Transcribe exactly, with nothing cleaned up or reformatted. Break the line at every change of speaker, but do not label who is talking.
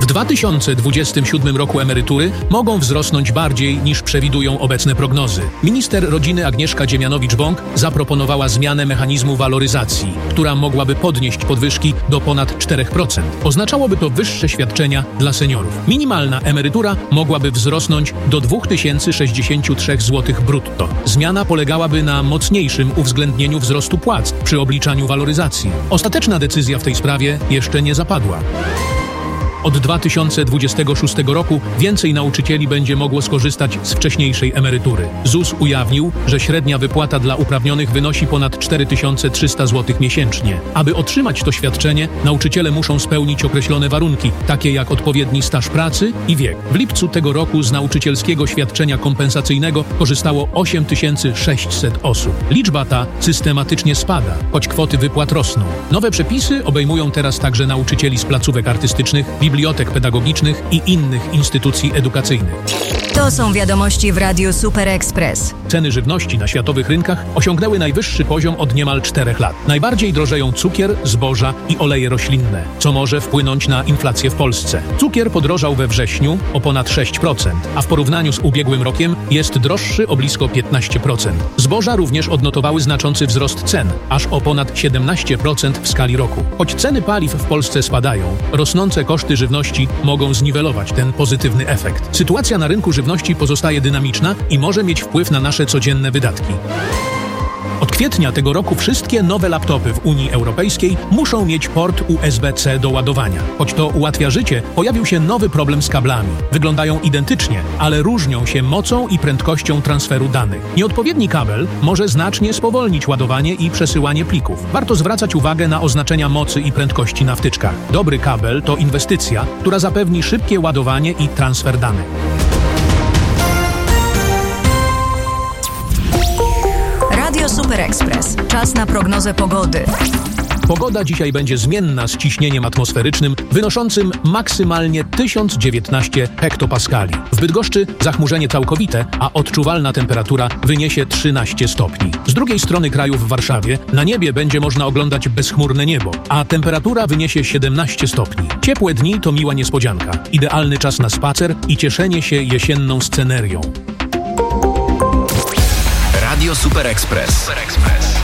dwa tysiące dwudziestym siódmym roku emerytury mogą wzrosnąć bardziej niż przewidują obecne prognozy. Minister rodziny Agnieszka Dziemianowicz-Bąk zaproponowała zmianę mechanizmu waloryzacji, która mogłaby podnieść podwyżki do ponad cztery procent. Oznaczałoby to wyższe świadczenia dla seniorów. Minimalna emerytura mogłaby wzrosnąć do dwa tysiące sześćdziesiąt trzy złotych brutto. Zmiana polegałaby na mocniejszym uwzględnieniu wzrostu płac przy obliczaniu waloryzacji. Ostateczna decyzja w tej sprawie jeszcze nie zapadła. Od dwa tysiące dwudziestego szóstego roku więcej nauczycieli będzie mogło skorzystać z wcześniejszej emerytury. ZUS ujawnił, że średnia wypłata dla uprawnionych wynosi ponad cztery tysiące trzysta złotych miesięcznie. Aby otrzymać to świadczenie, nauczyciele muszą spełnić określone warunki, takie jak odpowiedni staż pracy i wiek. W lipcu tego roku z nauczycielskiego świadczenia kompensacyjnego korzystało osiem tysięcy sześćset osób. Liczba ta systematycznie spada, choć kwoty wypłat rosną. Nowe przepisy obejmują teraz także nauczycieli z placówek artystycznych, bibliotek pedagogicznych i innych instytucji edukacyjnych.
To są wiadomości w Radiu Super Express.
Ceny żywności na światowych rynkach osiągnęły najwyższy poziom od niemal czterech lat. Najbardziej drożeją cukier, zboża i oleje roślinne, co może wpłynąć na inflację w Polsce. Cukier podrożał we wrześniu o ponad sześć procent, a w porównaniu z ubiegłym rokiem jest droższy o blisko piętnaście procent. Zboża również odnotowały znaczący wzrost cen, aż o ponad siedemnaście procent w skali roku. Choć ceny paliw w Polsce spadają, rosnące koszty żywności mogą zniwelować ten pozytywny efekt. Sytuacja na rynku żywności pozostaje dynamiczna i może mieć wpływ na nasze codzienne wydatki. Od kwietnia tego roku wszystkie nowe laptopy w Unii Europejskiej muszą mieć port U S B C do ładowania. Choć to ułatwia życie, pojawił się nowy problem z kablami. Wyglądają identycznie, ale różnią się mocą i prędkością transferu danych. Nieodpowiedni kabel może znacznie spowolnić ładowanie i przesyłanie plików. Warto zwracać uwagę na oznaczenia mocy i prędkości na wtyczkach. Dobry kabel to inwestycja, która zapewni szybkie ładowanie i transfer danych.
Radio Super Express. Czas na prognozę pogody.
Pogoda dzisiaj będzie zmienna z ciśnieniem atmosferycznym wynoszącym maksymalnie tysiąc dziewiętnaście hektopaskali. W Bydgoszczy zachmurzenie całkowite, a odczuwalna temperatura wyniesie trzynaście stopni. Z drugiej strony kraju w Warszawie na niebie będzie można oglądać bezchmurne niebo, a temperatura wyniesie siedemnaście stopni. Ciepłe dni to miła niespodzianka. Idealny czas na spacer i cieszenie się jesienną scenerią.
Radio Super Express. Super Express.